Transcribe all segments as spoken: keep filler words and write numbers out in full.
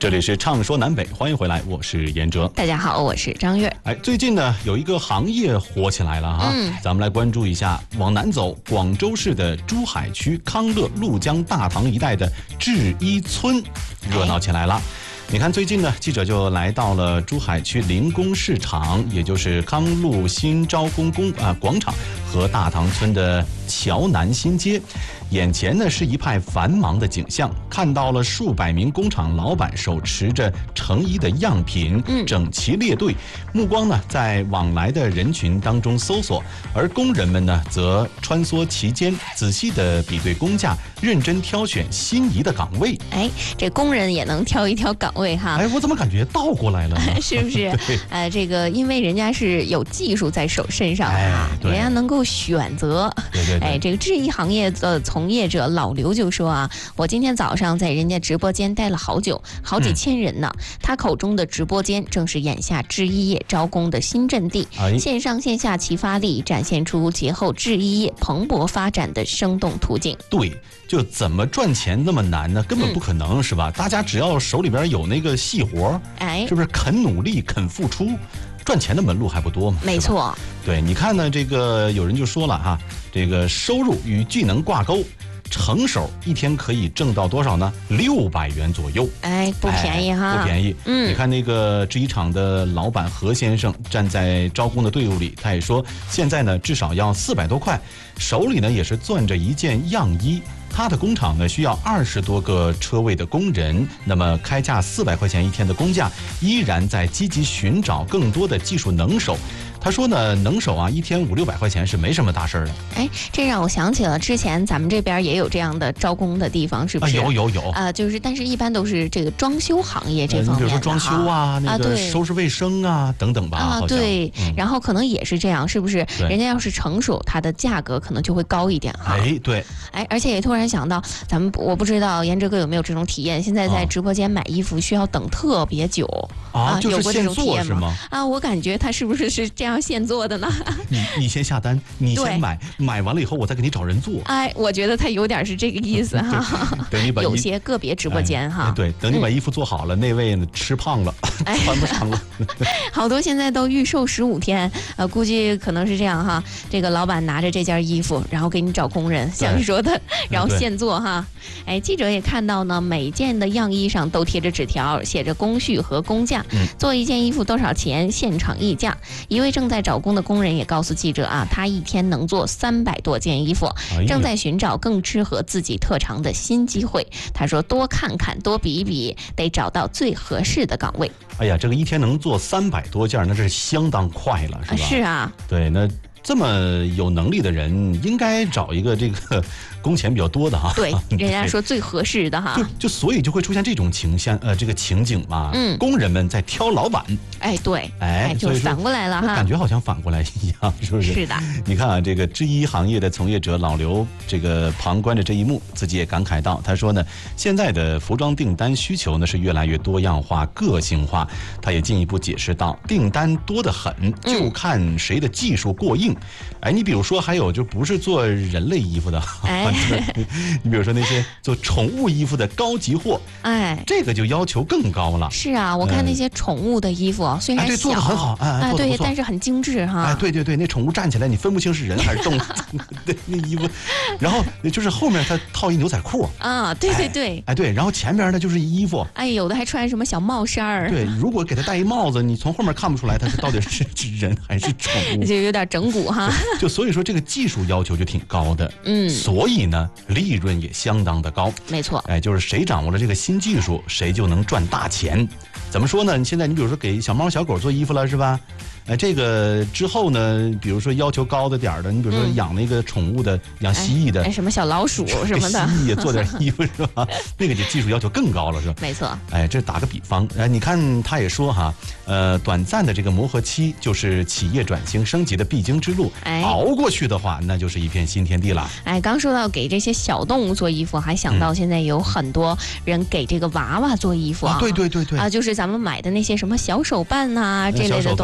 这里是畅说南北，欢迎回来，我是严哲。 大家好，我是张悦。 哎，最近呢有一个行业火起来了哈，嗯，咱们来关注一下。往南走，广州市的珠海区康乐鹭江大塘一带的制衣村热闹起来了。你看，最近呢，记者就来到了珠海区临工市场，也就是康路新招工工啊广场和大塘村的桥南新街。眼前呢是一派繁忙的景象，看到了数百名工厂老板手持着成衣的样品，整齐列队，目光呢在往来的人群当中搜索，而工人们呢则穿梭其间，仔细的比对工价，认真挑选心仪的岗位。 哎，这工人也能挑一挑岗位哈？ 哎，我怎么感觉倒过来了呢？ 是不是？呃，这个因为人家是有技术在手身上啊，哎、人家能够选择。 对对对。 哎，这个制衣行业的从业者老刘就说啊，我今天早上在人家直播间待了好久，好几千人呢。嗯、他口中的直播间正是眼下制衣业招工的新阵地，哎、线上线下齐发力，展现出节后制衣业蓬勃发展的生动途径。 对，就怎么赚钱那么难呢？根本不可能，嗯、是吧？大家只要手里边有那个细活，哎，是不是肯努力、肯付出？赚钱的门路还不多吗？ 没错， 对，你看呢，这个有人就说了哈，这个收入与技能挂钩，成手一天可以挣到多少呢？六百元左右， 哎，不便宜哈， 哎、不便宜。 嗯， 你看那个制衣厂的老板何先生站在招工的队伍里，他也说，现在呢至少要四百多块，手里呢也是攥着一件样衣。他的工厂呢需要二十多个车位的工人，那么开价四百块钱一天的工价，依然在积极寻找更多的技术能手。他说呢，能手啊，一天五六百块钱是没什么大事儿的。 哎，这让我想起了之前咱们这边也有这样的招工的地方，是不是？ 啊、有有有。 啊、呃，就是，但是一般都是这个装修行业这方面的、呃、 比如说装修啊，那个收拾卫生啊等等吧。 啊，对、嗯。然后可能也是这样，是不是？人家要是成熟，它的价格可能就会高一点哈。 哎，对。 哎，而且也突然想到，咱们我不知道严哲哥有没有这种体验？现在在直播间买衣服需要等特别久啊，就是现做是吗？ 啊，我感觉他是不是是这样现做的呢？ 你你先下单，你先买，买完了以后我再给你找人做。 哎，我觉得他有点是这个意思哈。 等你把有些个别直播间哈、 哎，对，等你把衣服做好了，嗯、那位呢吃胖了，哎、穿不上了。 好多现在都预售十五天，呃，估计可能是这样哈。这个老板拿着这件衣服，然后给你找工人，像你说的，然后现做哈。哎，记者也看到呢，每件的样衣上都贴着纸条，写着工序和工价，嗯、做一件衣服多少钱，现场议价。一位正在找工的工人也告诉记者啊，他一天能做三百多件衣服，哎、正在寻找更适合自己特长的新机会。他说，多看看，多比一比，得找到最合适的岗位。 哎呀，这个一天能做三百多件，那这是相当快了，是吧？ 是啊， 对，那这么有能力的人，应该找一个这个工钱比较多的哈。 对，人家说最合适的哈。 就就所以就会出现这种情象呃这个情景嘛。嗯，工人们在挑老板。 哎，对， 哎， 就反过来了哈。 感觉好像反过来一样，是不是？ 是的。 你看啊，这个制衣行业的从业者老刘，这个旁观着这一幕，自己也感慨到，他说呢，现在的服装订单需求呢是越来越多样化、个性化。他也进一步解释到，订单多得很，就看谁的技术过硬。哎，你比如说，还有就不是做人类衣服的，哎，你比如说那些做宠物衣服的高级货，哎，这个就要求更高了。 是啊，我看那些宠物的衣服，虽然小， 哎、对，做得很好，哎， 哎对，但是很精致哈。 哎，对对对，那宠物站起来，你分不清是人还是动物，对，那衣服，然后就是后面它套一牛仔裤啊，对对对， 哎，哎对，然后前边呢就是衣服， 哎，有的还穿什么小帽衫儿。 对，如果给它戴一帽子，你从后面看不出来它是到底是人还是宠物， 就有点整蛊哈。 就所以说这个技术要求就挺高的，嗯，所以呢利润也相当的高。 没错， 哎，就是谁掌握了这个新技术，谁就能赚大钱。怎么说呢？你现在你比如说给小猫小狗做衣服了是吧？哎，这个之后呢，比如说要求高的点儿的，你比如说养那个宠物的，嗯、养蜥蜴的， 哎，什么小老鼠什么的， 蜥蜴也做点衣服是吧？那个就技术要求更高了是吧？ 没错。 哎，这打个比方，哎，你看他也说哈，呃，短暂的这个磨合期就是企业转型升级的必经之路，哎，熬过去的话，那就是一片新天地了。 哎，刚说到给这些小动物做衣服，还想到现在有很多人给这个娃娃做衣服啊， 啊对对对对， 啊，就是咱们买的那些什么小手办呐、啊、这类的东西。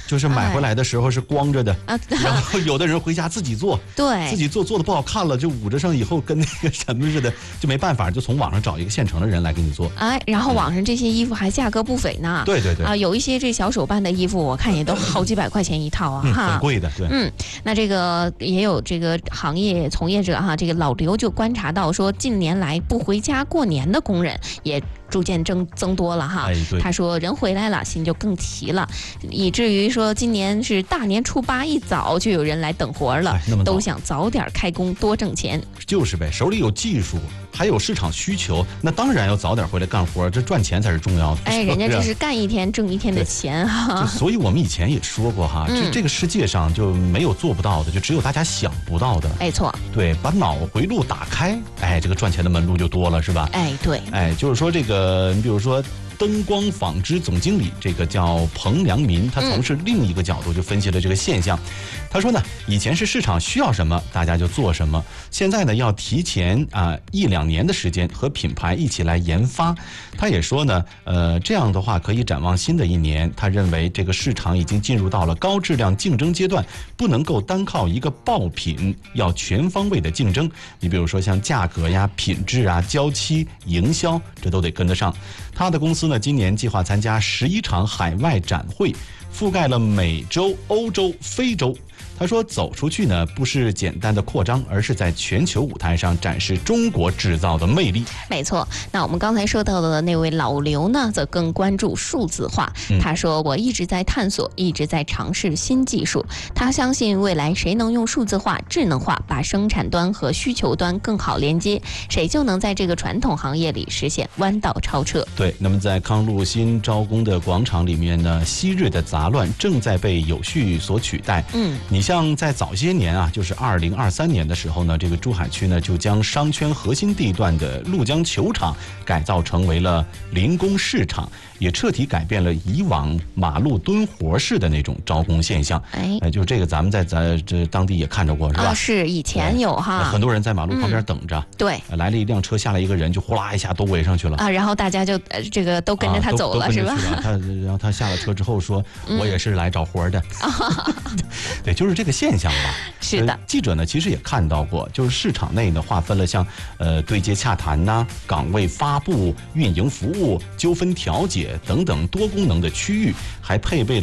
就是买回来的时候是光着的， 啊， 然后有的人回家自己做， 对， 自己做做的不好看了，就捂着上以后跟那个什么似的，就没办法，就从网上找一个现成的人来给你做。 哎，然后网上这些衣服还价格不菲呢。 对对对。 啊，有一些这小手办的衣服，我看也都好几百块钱一套啊， 嗯、 哈， 很贵的。对， 嗯，那这个也有这个行业从业者哈，这个老刘就观察到说，近年来不回家过年的工人也逐渐增增多了哈。 哎，对。 他说人回来了，心就更齐了，以至于说今年是大年初八一早就有人来等活了， 哎、 都想早点开工多挣钱。 就是呗，手里有技术，还有市场需求，那当然要早点回来干活，这赚钱才是重要的。 哎，人家这是干一天挣一天的钱哈。 所以我们以前也说过哈，这、嗯、这个世界上就没有做不到的，就只有大家想不到的。 没错。 对，把脑回路打开，哎，这个赚钱的门路就多了，是吧？ 哎，对。 哎，就是说这个，你比如说。灯光纺织总经理这个叫彭良民，他从事另一个角度就分析了这个现象。嗯、他说呢，以前是市场需要什么，大家就做什么。现在呢，要提前啊、呃、一两年的时间和品牌一起来研发。他也说呢，呃，这样的话可以展望新的一年。他认为这个市场已经进入到了高质量竞争阶段，不能够单靠一个爆品，要全方位的竞争。你比如说像价格呀、品质啊、交期、营销，这都得跟得上。他的公司呢，今年计划参加十一场海外展会，覆盖了美洲、欧洲、非洲。他说走出去呢，不是简单的扩张，而是在全球舞台上展示中国制造的魅力。 没错，那我们刚才说到的那位老刘呢，则更关注数字化。 嗯、 他说我一直在探索，一直在尝试新技术。他相信未来谁能用数字化、智能化把生产端和需求端更好连接，谁就能在这个传统行业里实现弯道超车。 对，那么在康路新招工的广场里面呢，昔日的杂乱正在被有序所取代。 嗯， 你像在早些年啊，就是二零二三年的时候呢，这个珠海区呢就将商圈核心地段的陆江球场改造成为了零工市场，也彻底改变了以往马路蹲活式的那种招工现象。 哎， 呃、就这个咱们在咱这当地也看着过，是吧？ 啊，是以前有哈， 很多人在马路旁边等着。嗯、 对， 来了一辆车，下来一个人，就呼啦一下都围上去了啊，然后大家就呃这个都跟着他走了， 啊、 是吧？ 他然后他下了车之后说：“嗯、我也是来找活的。嗯”对，就是这个现象吧。 是的、 呃，记者呢其实也看到过，就是市场内呢划分了像呃对接洽谈呐、啊、岗位发布、运营服务、纠纷调解等等多功能的区域，还配备了